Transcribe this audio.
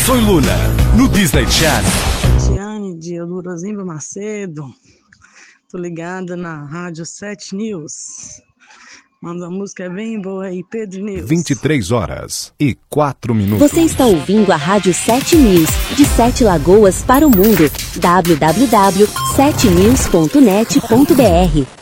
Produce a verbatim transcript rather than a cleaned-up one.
Soy Luna, no Disney Channel. Tiane de Eudorosimba Macedo. Tô ligada na Rádio sete News. Manda a música é bem boa aí, Pedro News. vinte e três horas e quatro minutos. Você está ouvindo a Rádio sete News, de Sete Lagoas para o mundo. w w w ponto sete news ponto net ponto b r